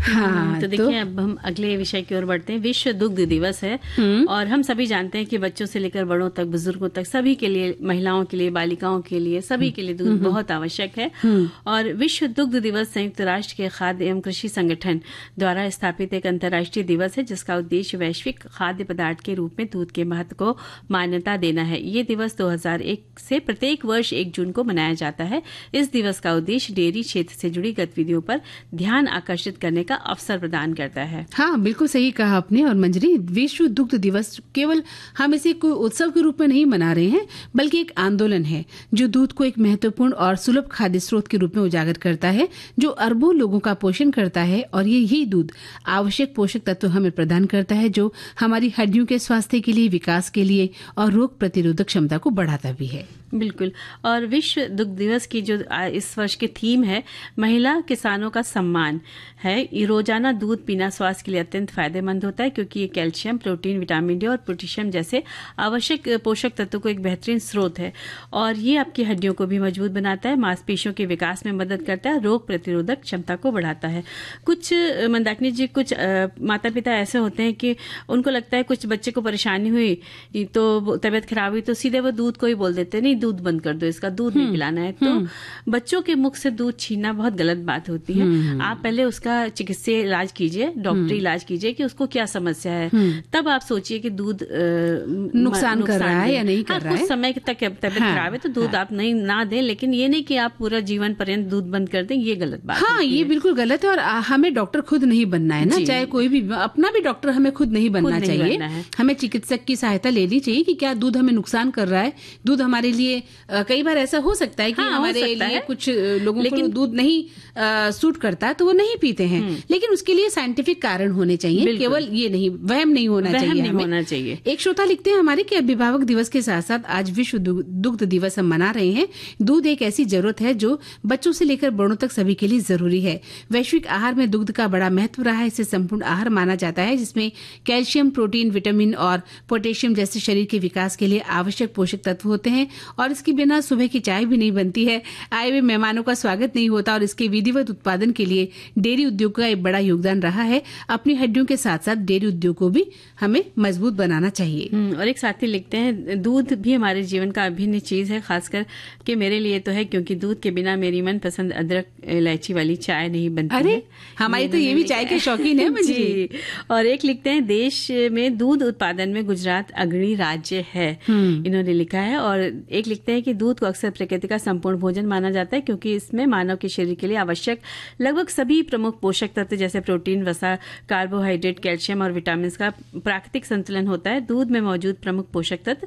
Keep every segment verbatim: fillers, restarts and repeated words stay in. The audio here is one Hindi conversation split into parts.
हाँ, तो देखिए अब हम अगले विषय की ओर बढ़ते हैं। विश्व दुग्ध दिवस है और हम सभी जानते हैं कि बच्चों से लेकर बड़ों तक, बुजुर्गों तक, सभी के लिए, महिलाओं के लिए, बालिकाओं के लिए, सभी के लिए दूध बहुत आवश्यक है। और विश्व दुग्ध दिवस संयुक्त राष्ट्र के खाद्य एवं कृषि संगठन द्वारा स्थापित एक अंतर्राष्ट्रीय दिवस है जिसका उद्देश्य वैश्विक खाद्य पदार्थ के रूप में दूध के महत्व को मान्यता देना है। ये दिवस दो हज़ार एक से प्रत्येक वर्ष एक जून को मनाया जाता है। इस दिवस का उद्देश्य डेयरी क्षेत्र से जुड़ी गतिविधियों पर ध्यान आकर्षित करने का अवसर प्रदान करता है। हाँ, बिल्कुल सही कहा आपने। और मंजरी, विश्व दुग्ध दिवस केवल हम इसे कोई उत्सव के रूप में नहीं मना रहे हैं, बल्कि एक आंदोलन है जो दूध को एक महत्वपूर्ण और सुलभ खाद्य स्रोत के रूप में उजागर करता है, जो अरबों लोगों का पोषण करता है। और ये यही दूध आवश्यक पोषक तत्व हमें प्रदान करता है जो हमारी हड्डियों के स्वास्थ्य के लिए, विकास के लिए और रोग प्रतिरोधक क्षमता को बढ़ाता भी है। बिल्कुल। और विश्व दुग्ध दिवस की जो इस वर्ष की थीम है, महिला किसानों का सम्मान है। रोजाना दूध पीना स्वास्थ्य के लिए अत्यंत फायदेमंद होता है क्योंकि ये कैल्शियम, प्रोटीन, विटामिन डी और पोटेशियम जैसे आवश्यक पोषक तत्वों को एक बेहतरीन स्रोत है। और ये आपकी हड्डियों को भी मजबूत बनाता है, मांसपेशियों के विकास में मदद करता है, रोग प्रतिरोधक क्षमता को बढ़ाता है। कुछ मंदाकिनी जी, कुछ माता पिता ऐसे होते हैं कि उनको लगता है कुछ बच्चे को परेशानी हुई, तो तबियत खराब हुई, तो सीधे वो दूध को ही बोल देते हैं, नहीं दूध बंद कर दो, इसका दूध नहीं पिलाना है। तो बच्चों के मुख से दूध छीनना बहुत गलत बात होती है। आप पहले उसका चिकित्सीय इलाज कीजिए, डॉक्टरी इलाज कीजिए कि उसको क्या समस्या है, तब आप सोचिए कि दूध नुकसान कर रहा है या नहीं कर रहा है। कुछ समय तक तबियत खराब है तो दूध आप नहीं ना दें, लेकिन ये नहीं कि आप पूरा जीवन पर्यंत दूध बंद कर दें, ये गलत बात हाँ, ये बिल्कुल गलत है। और हमें डॉक्टर खुद नहीं बनना है ना, चाहे कोई भी, अपना भी डॉक्टर हमें खुद नहीं बनना चाहिए। हमें चिकित्सक की सहायता लेनी चाहिए कि क्या दूध हमें नुकसान कर रहा है। दूध हमारे लिए कई बार ऐसा हो सकता है कि हाँ, हमारे लिए है। कुछ लोगों को दूध नहीं आ, सूट करता तो वो नहीं पीते हैं, लेकिन उसके लिए साइंटिफिक कारण होने चाहिए, केवल ये नहीं, वहम नहीं होना वहम चाहिए नहीं होना चाहिए। एक श्रोता लिखते हैं हमारे कि अभिभावक दिवस के साथ साथ आज विश्व दुग्ध दिवस हम मना रहे हैं। दूध एक ऐसी जरूरत है जो बच्चों से लेकर बड़ों तक सभी के लिए जरूरी है। वैश्विक आहार में दुग्ध का बड़ा महत्व रहा है। इसे संपूर्ण आहार माना जाता है जिसमें कैल्शियम, प्रोटीन, विटामिन और पोटेशियम जैसे शरीर के विकास के लिए आवश्यक पोषक तत्व होते हैं। और इसके बिना सुबह की चाय भी नहीं बनती है, आए हुए मेहमानों का स्वागत नहीं होता। और इसके विधिवत उत्पादन के लिए डेयरी उद्योग का एक बड़ा योगदान रहा है। अपनी हड्डियों के साथ साथ डेयरी उद्योग को भी हमें मजबूत बनाना चाहिए। और एक साथी लिखते हैं, दूध भी हमारे जीवन का अभिन्न चीज है, खासकर कि मेरे लिए तो है, क्योंकि दूध के बिना मेरी मनपसंद अदरक इलायची वाली चाय नहीं बनती। अरे हमारी तो ये भी चाय के शौकीन है जी। और एक लिखते हैं, देश में दूध उत्पादन में गुजरात अग्रणी राज्य है, इन्होंने लिखा है। और एक लिखते हैं कि दूध को अक्सर प्रकृति का संपूर्ण भोजन माना जाता है क्योंकि इसमें मानव के शरीर के लिए आवश्यक लगभग सभी प्रमुख पोषक तत्व जैसे प्रोटीन, वसा, कार्बोहाइड्रेट, कैल्शियम और विटामिन का प्राकृतिक संतुलन होता है। दूध में मौजूद प्रमुख पोषक तत्व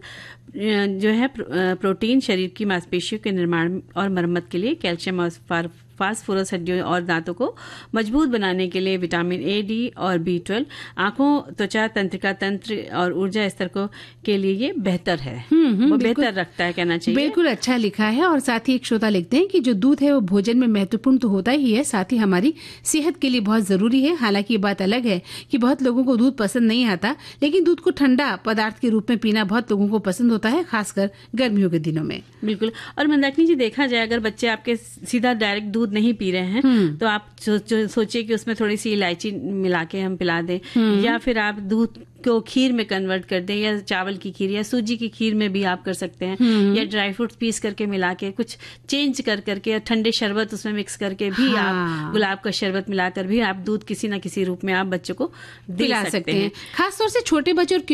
जो है प्रोटीन शरीर की मांसपेशियों के निर्माण और मरम्मत के लिए, कैल्शियम और फास्फोरस हड्डियों और दांतों को मजबूत बनाने के लिए, विटामिन ए, डी और बी ट्वेल्व आंखों, त्वचा, तंत्रिका तंत्र और ऊर्जा स्तर को के लिए ये बेहतर है, वो बेहतर रखता है, कहना चाहिए। बिल्कुल अच्छा लिखा है। और साथ ही एक श्रोता लिखते हैं कि जो दूध है वो भोजन में महत्वपूर्ण तो होता ही है, साथ ही हमारी सेहत के लिए बहुत जरूरी है। हालांकि ये बात अलग है कि बहुत लोगों को दूध पसंद नहीं आता, लेकिन दूध को ठंडा पदार्थ के रूप में पीना बहुत लोगों को पसंद होता है, खासकर गर्मियों के दिनों में। बिल्कुल। और मंदाकिनी जी, देखा जाए अगर बच्चे आपके सीधा डायरेक्ट दूध नहीं पी रहे हैं तो आप सोचिए कि उसमें थोड़ी सी इलायची मिला के हम पिला दें, या फिर आप दूध को खीर में कन्वर्ट कर दें, या चावल की खीर या सूजी की खीर में भी आप कर सकते हैं, या ड्राई फ्रूट्स पीस करके मिला के कुछ चेंज कर करके, ठंडे शरबत उसमें मिक्स करके भी हाँ। आप गुलाब का शरबत मिलाकर भी आप दूध किसी न किसी रूप में आप बच्चों को पिला सकते हैं। खासतौर से छोटे बच्चे और